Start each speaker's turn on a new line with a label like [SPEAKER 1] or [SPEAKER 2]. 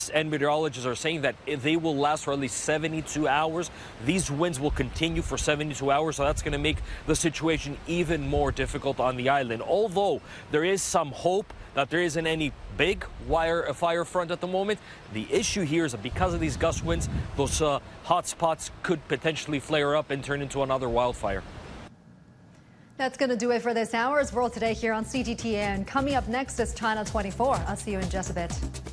[SPEAKER 1] And meteorologists are saying that they will last for at least 72 hours. These winds will continue for 72 hours, so that's going to make the situation even more difficult on the island. Although there is some hope that there isn't any big fire front at the moment, the issue here is that because of these gust winds, those hot spots could potentially flare up and turn into another wildfire.
[SPEAKER 2] That's going to do it for this hour's World Today here on CGTN. Coming up next is China 24. I'll see you in just a bit.